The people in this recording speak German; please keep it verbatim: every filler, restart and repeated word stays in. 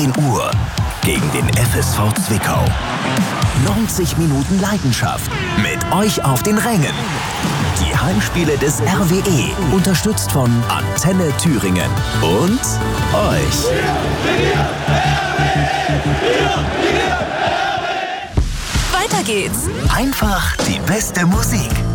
achtzehn Uhr gegen den F S V Zwickau. neunzig Minuten Leidenschaft mit euch auf den Rängen. Die Heimspiele des R W E, unterstützt von Antenne Thüringen und euch. Weiter geht's. Einfach die beste Musik.